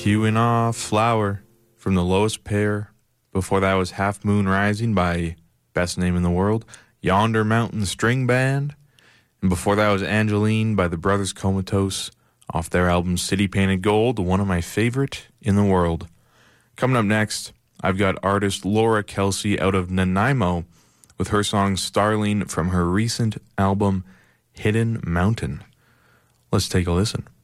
Hewing Off Flower from the Lowest Pair. Before that was Half Moon Rising by best name in the world, Yonder Mountain String Band. And before that was Angeline by the Brothers Comatose off their album City Painted Gold, one of my favorite in the world. Coming up next, I've got artist Laura Kelsey out of Nanaimo with her song Starling from her recent album Hidden Mountain. Let's take a listen.